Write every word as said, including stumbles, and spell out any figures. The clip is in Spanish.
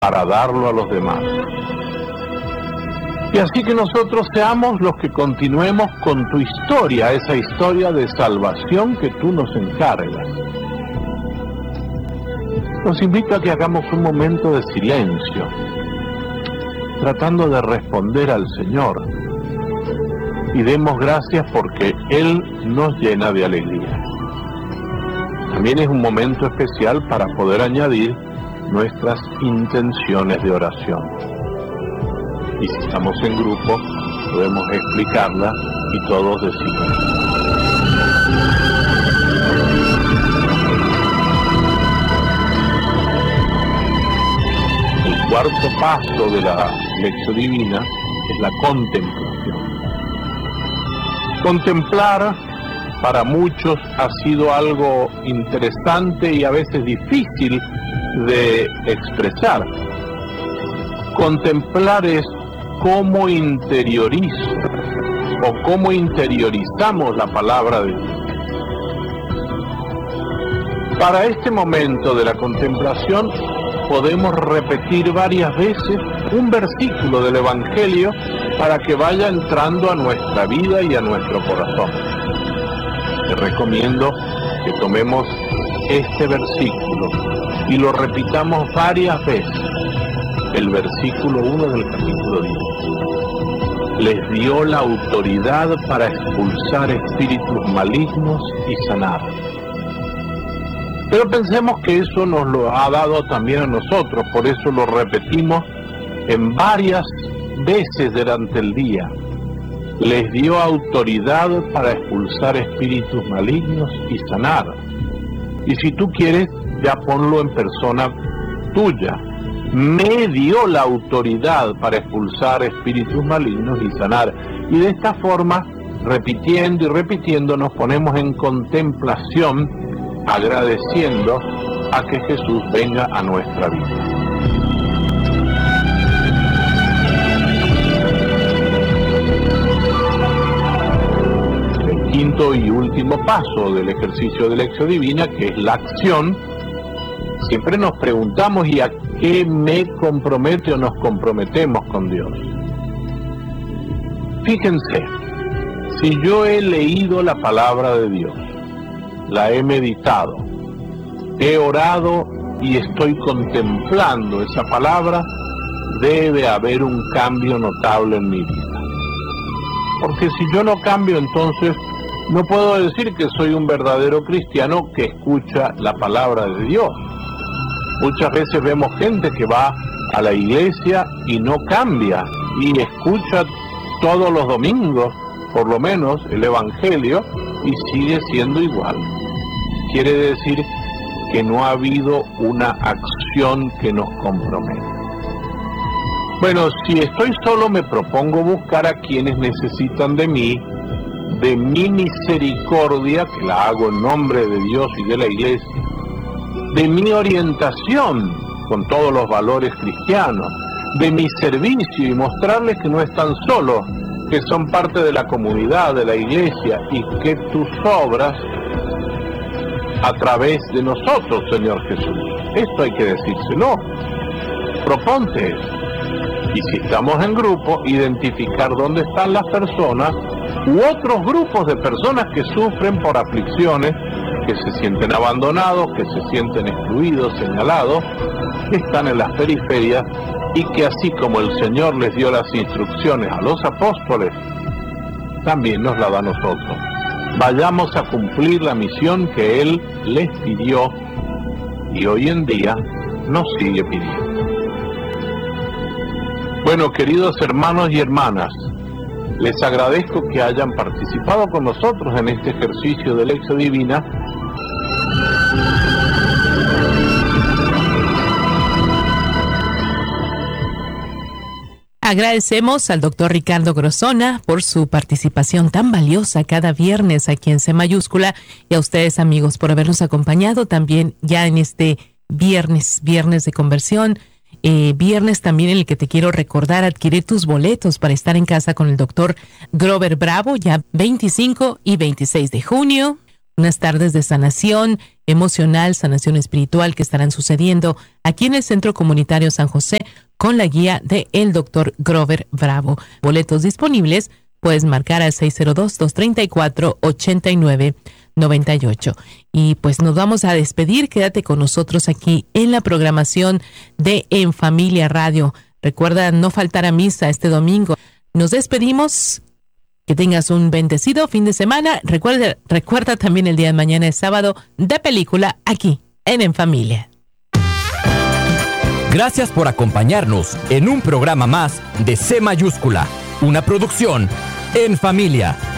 para darlo a los demás. Y así que nosotros seamos los que continuemos con tu historia, esa historia de salvación que tú nos encargas. Nos invito a que hagamos un momento de silencio, tratando de responder al Señor, y demos gracias porque Él nos llena de alegría. También es un momento especial para poder añadir nuestras intenciones de oración. Y si estamos en grupo, podemos explicarla y todos decimos. El cuarto paso de la lección divina es la contemplación. Contemplar para muchos ha sido algo interesante y a veces difícil de expresar. Contemplar es cómo interiorizo o cómo interiorizamos la palabra de Dios. Para este momento de la contemplación podemos repetir varias veces un versículo del Evangelio para que vaya entrando a nuestra vida y a nuestro corazón. Te recomiendo que tomemos este versículo y lo repitamos varias veces. El versículo uno del capítulo diez. Les dio la autoridad para expulsar espíritus malignos y sanar. Pero pensemos que eso nos lo ha dado también a nosotros, por eso lo repetimos en varias veces durante el día. Les dio autoridad para expulsar espíritus malignos y sanar. Y si tú quieres, ya ponlo en persona tuya. Me dio la autoridad para expulsar espíritus malignos y sanar. Y de esta forma, repitiendo y repitiendo, nos ponemos en contemplación, agradeciendo a que Jesús venga a nuestra vida. El quinto y último paso del ejercicio de lección divina, que es la acción, siempre nos preguntamos, ¿y a qué me compromete o nos comprometemos con Dios? Fíjense, si yo he leído la palabra de Dios, la he meditado, he orado y estoy contemplando esa palabra, debe haber un cambio notable en mi vida. Porque si yo no cambio, entonces no puedo decir que soy un verdadero cristiano que escucha la palabra de Dios. Muchas veces vemos gente que va a la iglesia y no cambia, y escucha todos los domingos, por lo menos, el Evangelio, y sigue siendo igual. Quiere decir que no ha habido una acción que nos comprometa. Bueno, si estoy solo, me propongo buscar a quienes necesitan de mí, de mi misericordia, que la hago en nombre de Dios y de la iglesia, de mi orientación con todos los valores cristianos, de mi servicio y mostrarles que no están solos, que son parte de la comunidad, de la iglesia, y que tus obras a través de nosotros, Señor Jesús. Esto hay que decírselo. Proponte eso. Y si estamos en grupo, identificar dónde están las personas u otros grupos de personas que sufren por aflicciones, que se sienten abandonados, que se sienten excluidos, señalados, que están en las periferias, y que así como el Señor les dio las instrucciones a los apóstoles, también nos la da a nosotros. Vayamos a cumplir la misión que Él les pidió y hoy en día nos sigue pidiendo. Bueno, queridos hermanos y hermanas, les agradezco que hayan participado con nosotros en este ejercicio de lección divina. Agradecemos al doctor Ricardo Grosona por su participación tan valiosa cada viernes aquí en C Mayúscula, y a ustedes, amigos, por habernos acompañado también ya en este viernes, viernes de conversión, eh, viernes también en el que te quiero recordar adquirir tus boletos para estar en casa con el doctor Grover Bravo, ya veinticinco y veintiséis de junio. unas tardes de sanación emocional, sanación espiritual que estarán sucediendo aquí en el Centro Comunitario San José con la guía de el doctor Grover Bravo. Boletos disponibles, puedes marcar al seis cero dos, dos tres cuatro, ocho nueve nueve ocho. Y pues nos vamos a despedir. Quédate con nosotros aquí en la programación de En Familia Radio. Recuerda no faltar a misa este domingo. Nos despedimos. Que tengas un bendecido fin de semana. Recuerda, recuerda también el día de mañana es sábado de película aquí en En Familia. Gracias por acompañarnos en un programa más de C mayúscula, una producción En Familia.